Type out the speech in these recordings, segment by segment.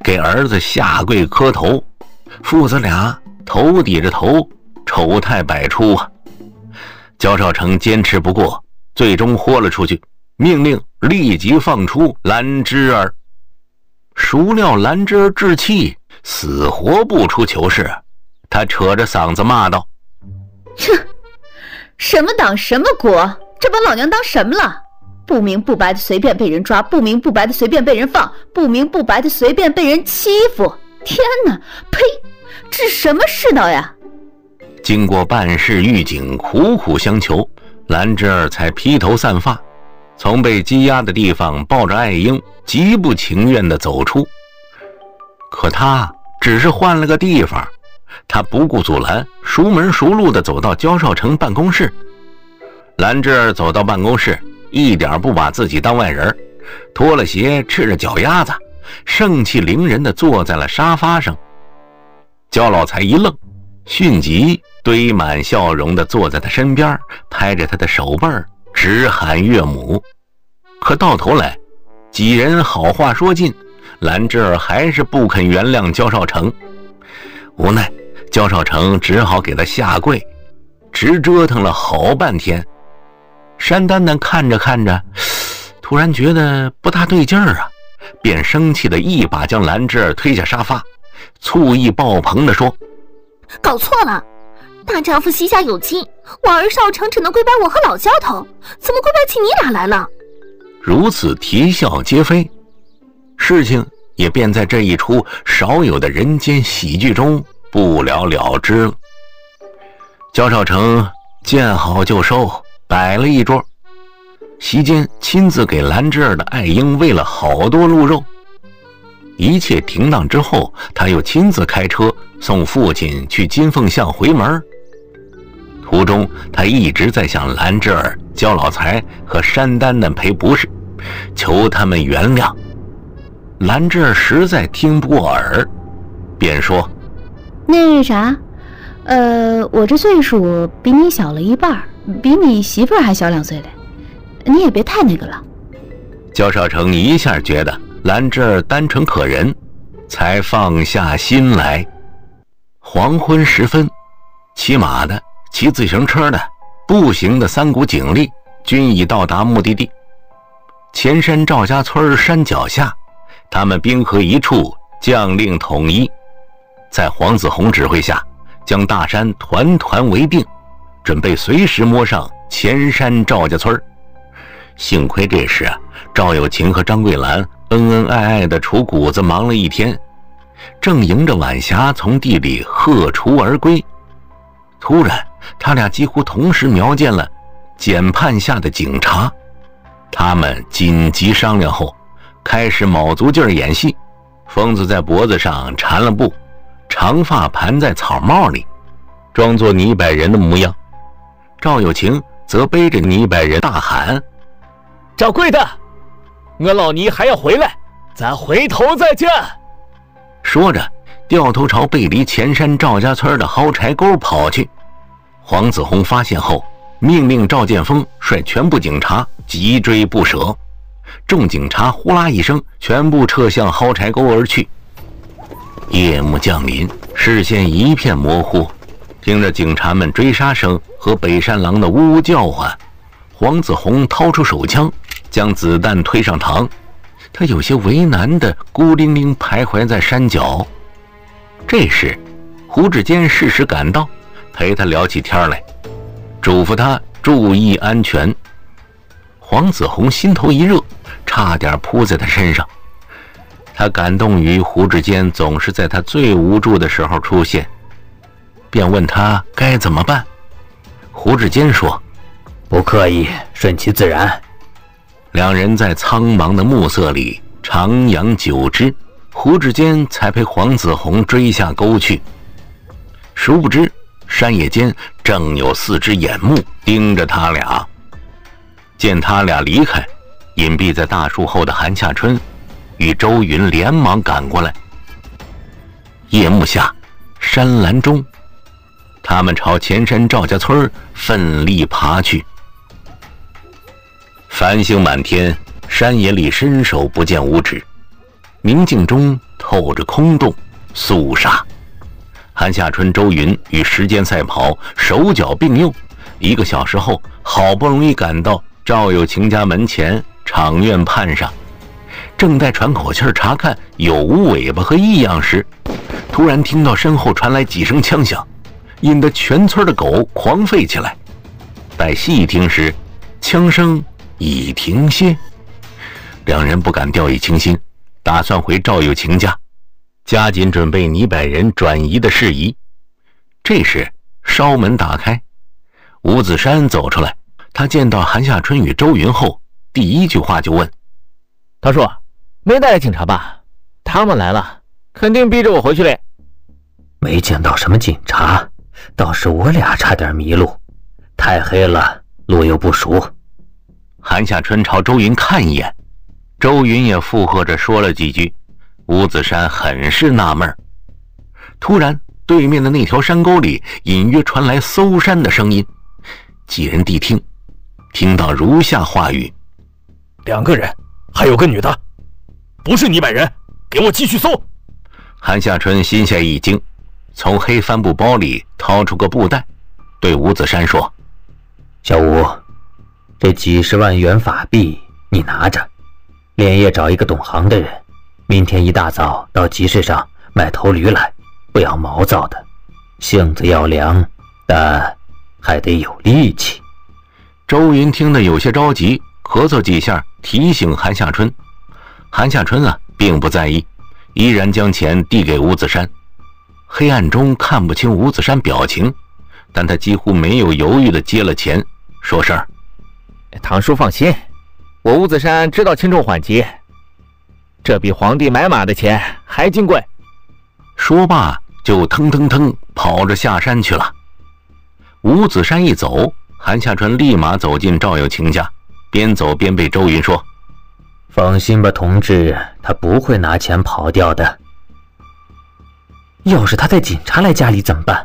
给儿子下跪磕头，父子俩头抵着头，丑态百出啊。焦少成坚持不过，最终豁了出去，命令立即放出兰芝儿。孰料兰芝儿置气，死活不出囚室，他扯着嗓子骂道： 哼，什么党什么国，这把老娘当什么了？不明不白的随便被人抓，不明不白的随便被人放，不明不白的随便被人欺负。天哪，呸，这什么世道呀！ 经过办事狱警苦苦相求，兰芝儿才披头散发，从被羁押的地方抱着爱婴，极不情愿地走出。可他只是换了个地方，他不顾阻拦，熟门熟路地走到焦少成办公室。兰芝儿走到办公室，一点不把自己当外人，脱了鞋，赤着脚丫子，盛气凌人地坐在了沙发上。焦老财一愣，迅即堆满笑容地坐在他身边，拍着他的手背直喊岳母。可到头来，几人好话说尽，兰芝儿还是不肯原谅焦少成。无奈焦少成只好给他下跪，直折腾了好半天。山丹丹看着看着，突然觉得不大对劲儿啊，便生气的一把将兰芝儿推下沙发，醋意爆棚地说： 搞错了，大丈夫膝下有亲，我儿少成只能跪拜我和老焦头，怎么跪拜起你俩来了？ 如此啼笑皆非，事情也便在这一出少有的人间喜剧中不了了之了。焦少成见好就收，摆了一桌，席间亲自给兰芝儿的爱婴喂了好多鹿肉。一切停当之后，他又亲自开车送父亲去金凤巷回门。途中他一直在向兰芝儿、焦老财和山丹丹赔不是，求他们原谅。兰芝儿实在听不过耳，便说： 那啥，我这岁数比你小了一半，比你媳妇儿还小2岁嘞，你也别太那个了。 焦少成一下觉得兰芝儿单纯可人，才放下心来。黄昏时分，骑马的、骑自行车的、步行的3股警力均已到达目的地。前山赵家村山脚下，他们兵合一处，将令统一，在黄子弘指挥下，将大山团团围并，准备随时摸上前山赵家村。幸亏这时赵有情和张桂兰恩恩爱爱的锄谷子忙了一天，正迎着晚霞从地里荷锄而归。突然他俩几乎同时瞄见了检判下的警察，他们紧急商量后，开始卯足劲儿演戏。疯子在脖子上缠了布，长发盘在草帽里，装作泥摆人的模样。赵有情则背着泥摆人大喊： 掌柜的，我老尼还要回来，咱回头再见。 说着掉头朝背离前山赵家村的蒿柴沟跑去。黄子弘发现后，命令赵建峰率全部警察急追不舍。众警察呼啦一声，全部撤向蒿柴沟而去。夜幕降临，视线一片模糊，听着警察们追杀声和北山狼的呜呜叫唤，黄子弘掏出手枪，将子弹推上膛。他有些为难地孤零零徘徊在山脚。这时胡志坚适时赶到，陪他聊起天来，嘱咐他注意安全。黄子弘心头一热，差点扑在他身上。他感动于胡志坚总是在他最无助的时候出现，便问他该怎么办。胡志坚说： 不刻意，顺其自然。 两人在苍茫的暮色里徜徉久之，胡志坚才陪黄子弘追下沟去。殊不知山野间正有4只眼目盯着他俩。见他俩离开，隐蔽在大树后的韩夏春与周云连忙赶过来。夜幕下，山岚中，他们朝前山赵家村奋力爬去。繁星满天，山野里伸手不见五指。宁静中透着空洞，肃杀。韩夏春、周云与时间赛跑，手脚并用，1个小时后，好不容易赶到赵有晴家门前场院畔上，正在喘口气查看有无尾巴和异样时，突然听到身后传来几声枪响，引得全村的狗狂吠起来。待细听时，枪声已停歇。两人不敢掉以轻心，打算回赵有晴家，加紧准备倪百人转移的事宜。这时烧门打开，吴子山走出来，他见到韩夏春与周云后，第一句话就问： 他说没带来警察吧？他们来了，肯定逼着我回去嘞。 没见到什么警察，倒是我俩差点迷路，太黑了，路又不熟。 韩夏春朝周云看一眼，周云也附和着说了几句。吴子山很是纳闷。突然对面的那条山沟里隐约传来搜山的声音，几人谛听，听到如下话语 ：2个人，还有个女的，不是倪百人，给我继续搜。 韩夏春心下一惊，从黑帆布包里掏出个布袋，对吴子山说： 小吴，这几10万元法币你拿着，连夜找一个懂行的人，明天一大早到集市上买头驴来，不要毛躁的，性子要凉，但还得有力气。 周云听得有些着急，咳嗽几下提醒韩夏春。韩夏春并不在意，依然将钱递给吴子山。黑暗中看不清吴子山表情，但他几乎没有犹豫地接了钱，说声： 堂叔放心，我吴子山知道轻重缓急，这比皇帝买马的钱还金贵。 说罢就腾腾腾跑着下山去了。吴子山一走，韩夏春立马走进赵有晴家，边走边对周云说： 放心吧同志，他不会拿钱跑掉的。要是他带警察来家里怎么办？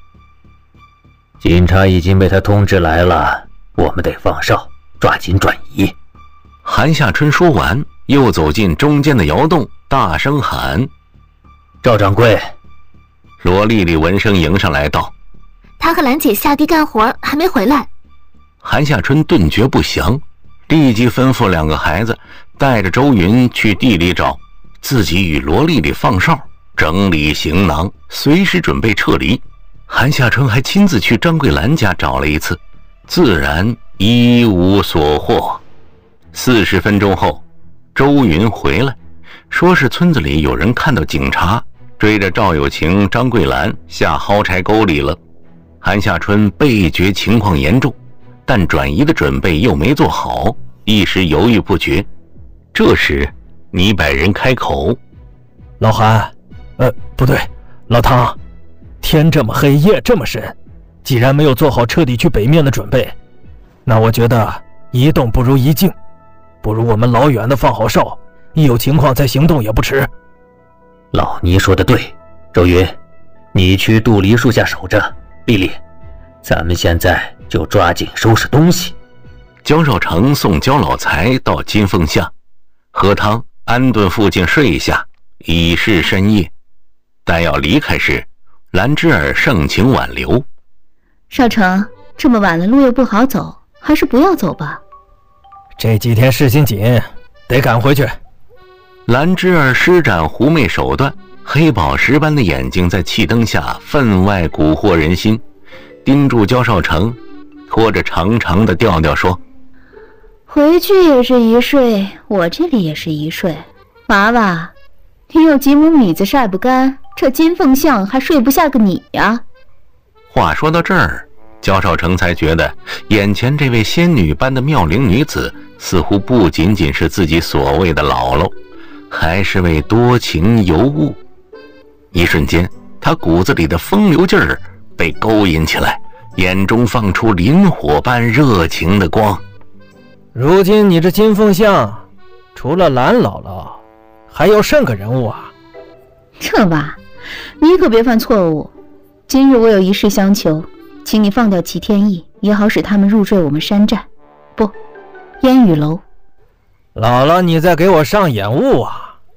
警察已经被他通知来了，我们得放哨，抓紧转移。 韩夏春说完，又走进中间的窑洞，大声喊： 赵掌柜！ 罗丽丽闻声迎上来道： 他和兰姐下地干活，还没回来。 韩夏春顿觉不祥，立即吩咐2个孩子带着周云去地里找，自己与罗丽丽放哨，整理行囊，随时准备撤离。韩夏春还亲自去张桂兰家找了一次，自然一无所获。40分钟后，周云回来，说是村子里有人看到警察追着赵有晴、张桂兰下蒿柴沟里了。韩夏春倍觉情况严重，但转移的准备又没做好，一时犹豫不决。这时倪百人开口： 老韩，不对，老唐，天这么黑，夜这么深，既然没有做好彻底去北面的准备，那我觉得一动不如一静，不如我们老远的放好哨，一有情况再行动也不迟。 老倪说的对，周云，你去杜梨树下守着，丽丽，咱们现在就抓紧收拾东西。 焦少成送焦老财到金凤巷喝汤，安顿附近睡下，已是深夜。但要离开时，兰芝儿盛情挽留： 少成，这么晚了，路又不好走，还是不要走吧。 这几天事情紧，得赶回去。 兰芝儿施展狐媚手段，黑宝石般的眼睛在气灯下分外蛊惑人心，盯住焦少成，拖着长长的调调说： 回去也是一睡，我这里也是一睡。娃娃，你有几亩米子晒不干，这金凤巷还睡不下个你呀。 话说到这儿，焦少成才觉得眼前这位仙女般的妙龄女子似乎不仅仅是自己所谓的姥姥，还是位多情尤物。一瞬间，他骨子里的风流劲儿被勾引起来，眼中放出磷火般热情的光。 如今你这金凤巷除了兰姥姥还有甚个人物啊？ 这娃，你可别犯错误。今日我有一事相求，请你放掉齐天意，也好使他们入赘我们山寨，不，烟雨楼。 姥姥，你在给我上眼雾啊？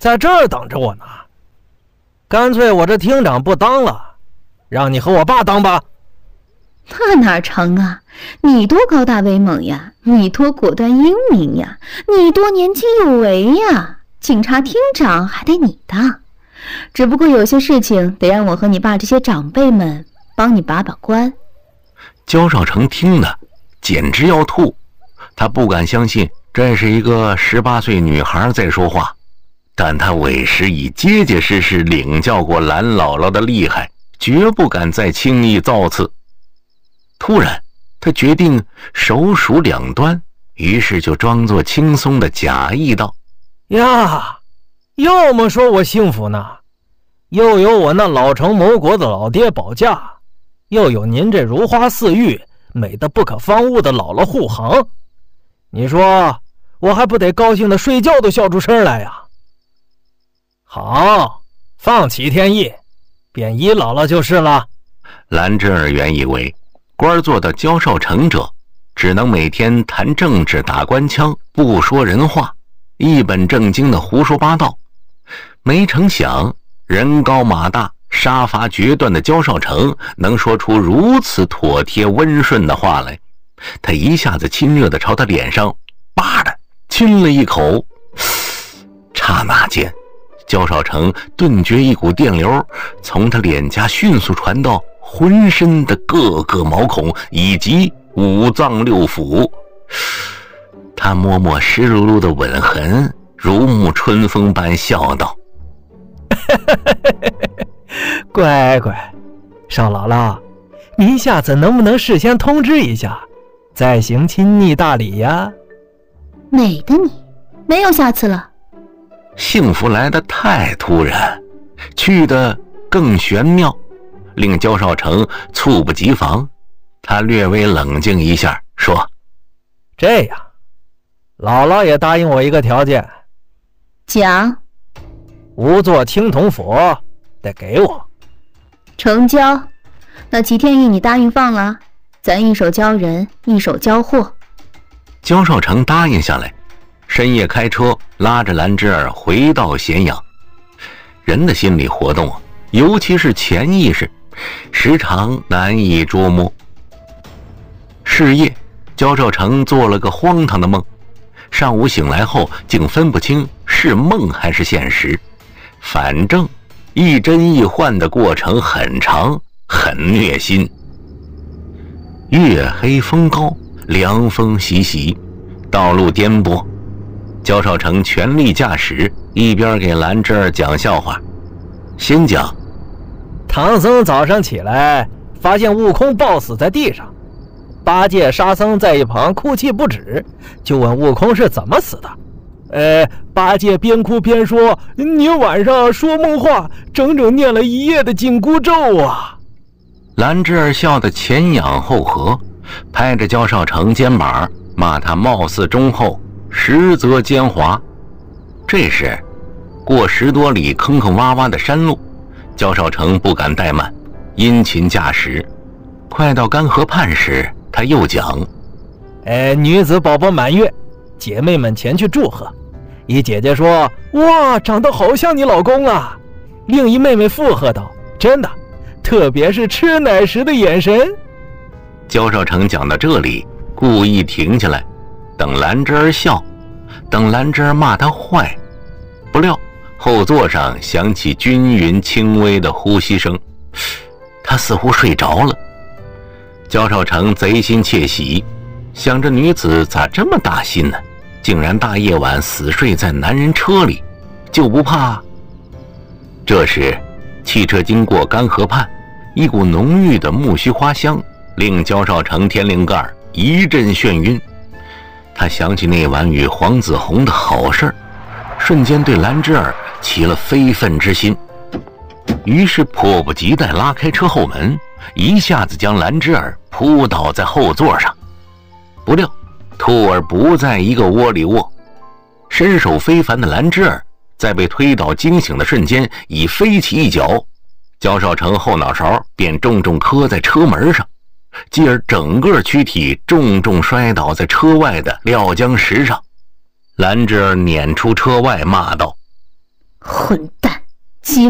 在这儿等着我呢。干脆我这厅长不当了，让你和我爸当吧。 那哪成啊？你多高大威猛呀，你多果断英明呀，你多年轻有为呀，警察厅长还得你当。只不过有些事情得让我和你爸这些长辈们帮你把把关。 焦少成听了简直要吐，他不敢相信这是一个18岁女孩在说话，但他委实已结结实实领教过蓝姥姥的厉害，绝不敢再轻易造次。突然他决定手数两端，于是就装作轻松的假意道： 呀，要么说我幸福呢，又有我那老成某国的老爹保驾，又有您这如花似玉美得不可方物的姥姥护航，你说我还不得高兴的睡觉都笑出声来呀？好，放齐天意，便依姥姥就是了。 蓝侄儿原以为官做到焦少成者只能每天谈政治打官腔，不说人话，一本正经的胡说八道，没成想人高马大杀伐决断的焦少成能说出如此妥帖温顺的话来。他一下子亲热地朝他脸上叭的亲了一口，刹那间焦少成顿觉一股电流从他脸颊迅速传到浑身的各个毛孔以及五脏六腑。他摸摸湿漉漉的吻痕，如沐春风般笑道： 乖乖，少姥姥，您下次能不能事先通知一下，再行亲昵大礼呀？ 美的你，没有下次了。 幸福来得太突然，去得更玄妙，令焦少成猝不及防。他略微冷静一下说： 这样，姥姥也答应我一个条件。 讲。 无座青铜佛得给我。 成交。那齐天意你答应放了，咱一手交人，一手交货。 焦少成答应下来，深夜开车拉着兰芝儿回到咸阳。人的心理活动，尤其是潜意识，时常难以捉摸。是夜，焦少成做了个荒唐的梦，上午醒来后竟分不清是梦还是现实，反正一真一幻的过程很长，很虐心。月黑风高，凉风习习，道路颠簸，焦少成全力驾驶，一边给兰芝儿讲笑话。先讲， 唐僧早上起来发现悟空抱死在地上，八戒沙僧在一旁哭泣不止，就问悟空是怎么死的。八戒边哭边说：“你晚上说梦话，整整念了一夜的紧箍咒啊！” 兰芝儿笑得前仰后合，拍着焦少成肩膀，骂他貌似忠厚，实则奸猾。这时，过10多里坑坑洼洼的山路，焦少成不敢怠慢，殷勤驾驶。快到干河畔时，他又讲：“ 女子宝宝满月，姐妹们前去祝贺。一姐姐说：‘哇，长得好像你老公啊！’另一妹妹附和道：‘真的，特别是吃奶时的眼神。’” 焦少成讲到这里，故意停下来，等兰芝儿笑，等兰芝儿骂他坏。不料后座上响起均匀轻微的呼吸声，他似乎睡着了。焦少成贼心窃喜，想着女子咋这么大心呢？竟然大夜晚死睡在男人车里，就不怕？这时，汽车经过干河畔，一股浓郁的木须花香令焦少成天灵盖一阵眩晕。他想起那晚与黄子红的好事儿，瞬间对兰芝儿起了非分之心，于是迫不及待拉开车后门，一下子将兰芝儿扑倒在后座上。不料兔儿不在一个窝里卧，身手非凡的兰芝儿在被推倒惊醒的瞬间已飞起一脚，焦少成后脑勺便重重磕在车门上，继而整个躯体重重摔倒在车外的料浆石上。兰芝儿撵出车外骂道：“ 混蛋！